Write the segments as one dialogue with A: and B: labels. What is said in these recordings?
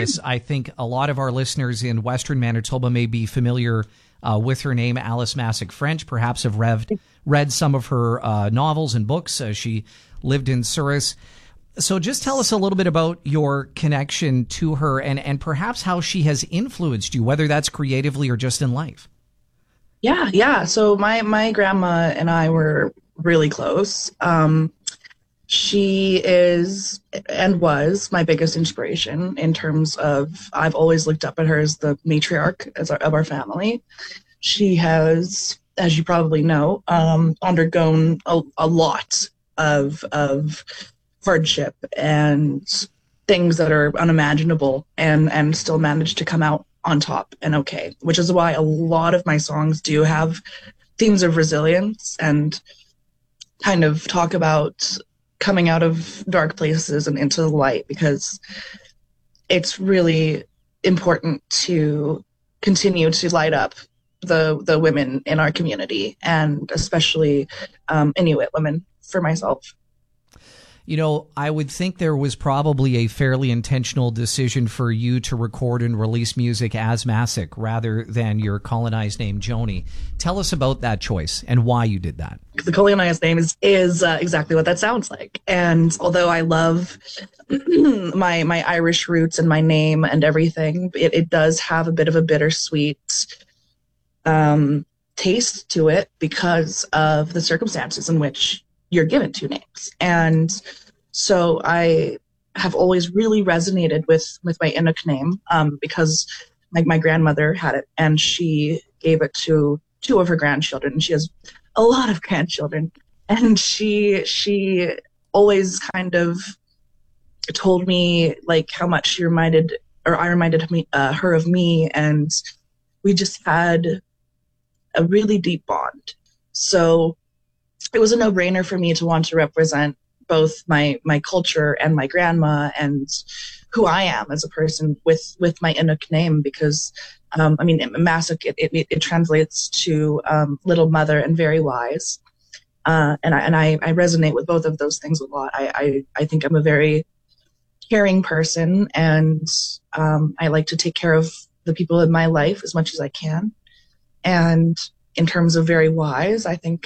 A: Cirrus. I think a lot of our listeners in Western Manitoba may be familiar with her name, Alice Masik French, perhaps have read some of her novels and books. She lived in Souris. So just tell us a little bit about your connection to her and perhaps how she has influenced you, whether that's creatively or just in life.
B: Yeah. So my grandma and I were really close. She is and was my biggest inspiration in terms of I've always looked up at her as the matriarch of our family. She has, as you probably know, undergone a lot of hardship and things that are unimaginable and still managed to come out on top and okay, which is why a lot of my songs do have themes of resilience and kind of talk about coming out of dark places and into the light, because it's really important to continue to light up the women in our community, and especially Inuit women for myself.
A: You know, I would think there was probably a fairly intentional decision for you to record and release music as Masik rather than your colonized name, Joni. Tell us about that choice and why you did that.
B: The colonized name is exactly what that sounds like. And although I love my Irish roots and my name and everything, it does have a bit of a bittersweet taste to it because of the circumstances in which you're given two names. And so I have always really resonated with my Inuk name because my grandmother had it and she gave it to two of her grandchildren. She has a lot of grandchildren, and she always kind of told me like how much she reminded, or I reminded her of me, and we just had a really deep bond. So it was a no-brainer for me to want to represent both my culture and my grandma and who I am as a person with my Inuk name, because Masik, it translates to little mother and very wise, and I resonate with both of those things a lot. I think I'm a very caring person, and I like to take care of the people in my life as much as I can. And in terms of very wise, I think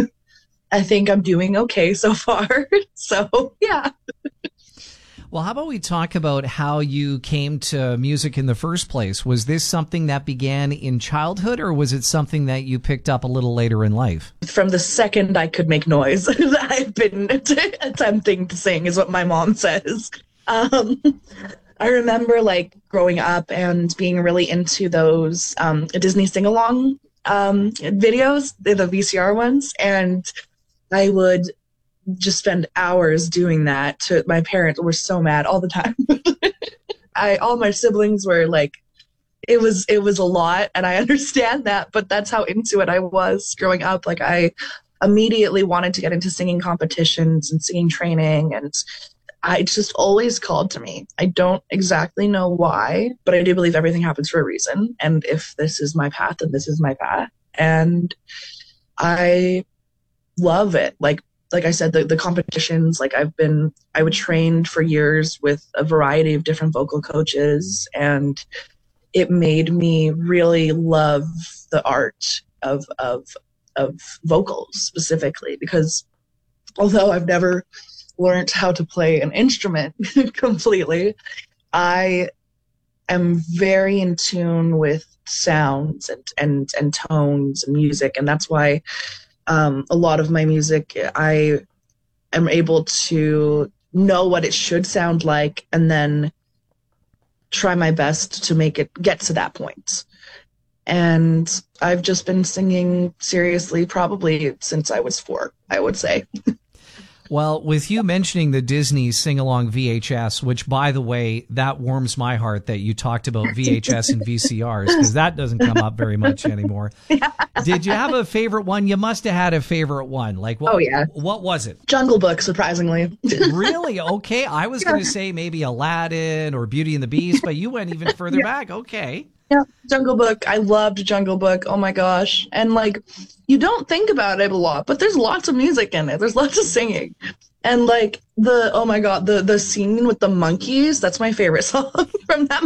B: I'm doing okay so far. So, yeah.
A: Well, how about we talk about how you came to music in the first place? Was this something that began in childhood, or was it something that you picked up a little later in life?
B: From the second I could make noise, I've been attempting to sing, is what my mom says. I remember like growing up and being really into those Disney sing-along videos, the VCR ones, and I would just spend hours doing that. My parents were so mad all the time. All my siblings were like, it was a lot, and I understand that, but that's how into it I was growing up. Like I immediately wanted to get into singing competitions and singing training, and I just always called to me. I don't exactly know why, but I do believe everything happens for a reason. And if this is my path, then this is my path. And I love it. Like I said, the competitions, like I would train for years with a variety of different vocal coaches, and it made me really love the art of vocals specifically, because although I've never learned how to play an instrument completely, I am very in tune with sounds and tones and music, and that's why a lot of my music, I am able to know what it should sound like and then try my best to make it get to that point. And I've just been singing seriously probably since I was 4, I would say.
A: Well, with you mentioning the Disney sing-along VHS, which, by the way, that warms my heart that you talked about VHS and VCRs, because that doesn't come up very much anymore. Yeah. Did you have a favorite one? You must have had a favorite one. Like, what,
B: oh, yeah.
A: What was it?
B: Jungle Book, surprisingly.
A: Really? Okay. I was going to say maybe Aladdin or Beauty and the Beast, but you went even further back. Okay.
B: Yeah, Jungle Book. I loved Jungle Book. Oh my gosh. And like, you don't think about it a lot, but there's lots of music in it. There's lots of singing. And like oh my God, the scene with the monkeys, that's my favorite song from that